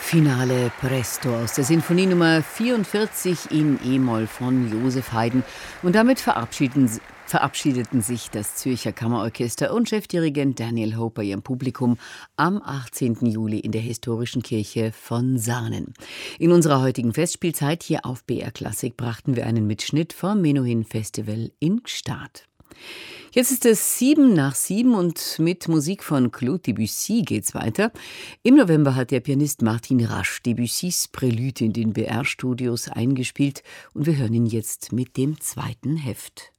Finale Presto aus der Sinfonie Nummer 44 in E-Moll von Joseph Haydn. Und damit verabschiedeten sich das Zürcher Kammerorchester und Chefdirigent Daniel Hope bei ihrem Publikum am 18. Juli in der historischen Kirche von Saanen. In unserer heutigen Festspielzeit hier auf BR Klassik brachten wir einen Mitschnitt vom Menuhin Festival in Gstaad. Jetzt ist es 7:07 und mit Musik von Claude Debussy geht's weiter. Im November hat der Pianist Martin Rasch Debussys Prälude in den BR-Studios eingespielt und wir hören ihn jetzt mit dem zweiten Heft.